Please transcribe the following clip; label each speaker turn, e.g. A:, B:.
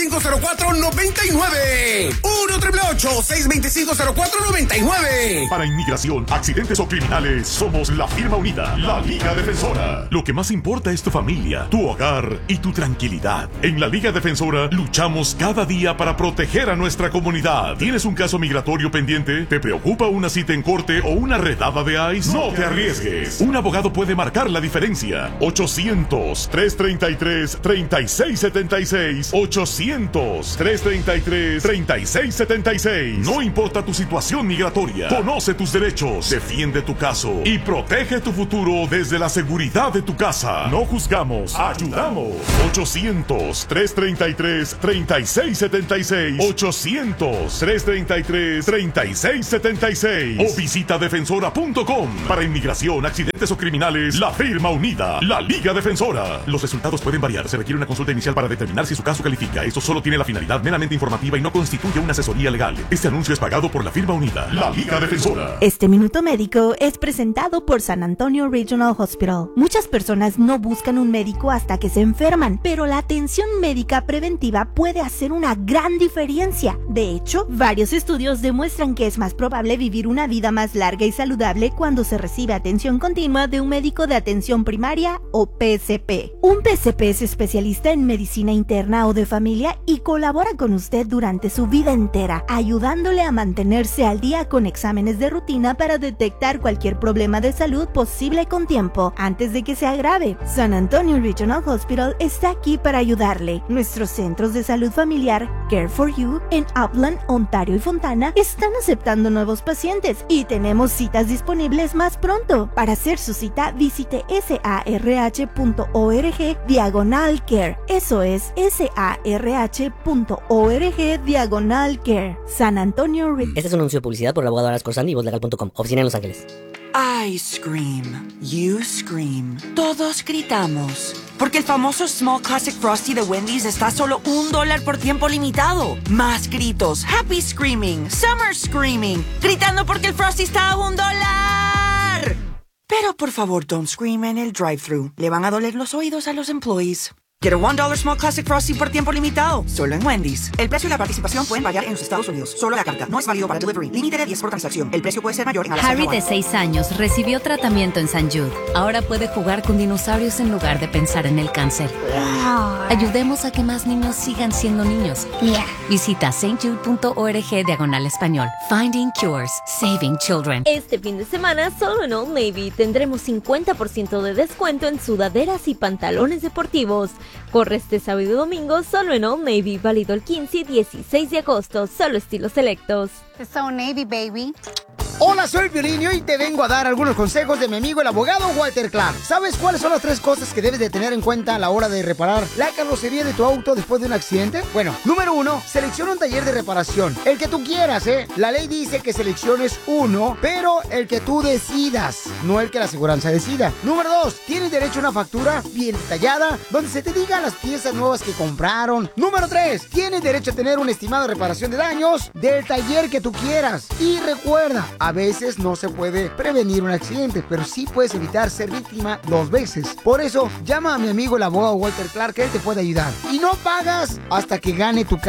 A: 625-0499. 1-888-625-0499.
B: Para inmigración, accidentes o criminales, somos la firma unida, la Liga Defensora. Lo que más importa es tu familia, tu hogar y tu tranquilidad. En la Liga Defensora luchamos cada día para proteger a nuestra comunidad. ¿Tienes un caso migratorio pendiente? ¿Te preocupa una cita en corte o una redada de ICE? No te arriesgues. Un abogado puede marcar la diferencia. 800-333-3676. 800-333-3676. No importa tu situación migratoria. Conoce tus derechos, defiende tu caso y protege tu futuro desde la seguridad de tu casa. No juzgamos, ayudamos. 800-333-3676. 800-333-3676. O visita defensora.com. Para inmigración, accidentes o criminales, la firma unida, la Liga Defensora. Los resultados pueden variar. Se requiere una consulta inicial para determinar si su caso califica. Esto solo tiene la finalidad meramente informativa y no constituye una asesoría legal. Este anuncio es pagado por la firma unida, la Liga Defensora.
C: Este Minuto Médico es presentado por San Antonio Regional Hospital. Muchas personas no buscan un médico hasta que se enferman, pero la atención médica preventiva puede hacer una gran diferencia. De hecho, varios estudios demuestran que es más probable vivir una vida más larga y saludable cuando se recibe atención continua de un médico de atención primaria o PCP. Un PCP es especialista en medicina interna o de familia y colabora con usted durante su vida entera, ayudándole a mantenerse al día con exámenes de rutina para detectar cualquier problema de salud posible con tiempo, antes de que se agrave. San Antonio Regional Hospital está aquí para ayudarle. Nuestros centros de salud familiar, Care for You, en Upland, Ontario y Fontana, están aceptando nuevos pacientes y tenemos citas disponibles más pronto. Para hacer su cita, visite sarh.org/care. Eso es sarh.org/care. San Antonio.
D: Este es un anuncio de publicidad por el abogado Aras Corsani y vozlegal.com. Oficina en Los Ángeles.
E: I scream, you scream, todos gritamos. Porque el famoso Small Classic Frosty de Wendy's está a solo $1 por tiempo limitado. Más gritos, happy screaming, summer screaming, gritando porque el Frosty está a $1. Pero por favor, don't scream en el drive-thru. Le van a doler los oídos a los employees. Get a $1 Small Classic Frosty por tiempo limitado, solo en Wendy's. El precio y la participación pueden variar en los Estados Unidos. Solo la carta. No es válido para delivery. Límite de 10 por transacción. El precio puede ser mayor en Alaska.
F: Harry, de 6 años, recibió tratamiento en St. Jude. Ahora puede jugar con dinosaurios en lugar de pensar en el cáncer. Ayudemos a que más niños sigan siendo niños. Visita stjude.org/español. Finding Cures. Saving Children.
G: Este fin de semana, solo en Old Navy tendremos 50% de descuento en sudaderas y pantalones deportivos. Corre este sábado y domingo solo en Old Navy, válido el 15 y 16 de agosto, solo estilos selectos.
H: It's Old Navy, baby.
I: Hola, soy Piolín y hoy te vengo a dar algunos consejos de mi amigo el abogado Walter Clark. ¿Sabes cuáles son las 3 cosas que debes de tener en cuenta a la hora de reparar la carrocería de tu auto después de un accidente? Bueno, número 1, selecciona un taller de reparación. El que tú quieras, ¿eh? La ley dice que selecciones uno, pero el que tú decidas, no el que la aseguranza decida. Número 2, tienes derecho a una factura bien detallada, donde se te digan las piezas nuevas que compraron. Número 3, tienes derecho a tener una estimada reparación de daños del taller que tú quieras. Y recuerda, a veces no se puede prevenir un accidente, pero sí puedes evitar ser víctima 2 veces. Por eso, llama a mi amigo el abogado Walter Clark, que él te puede ayudar. Y no pagas hasta que gane tu caso.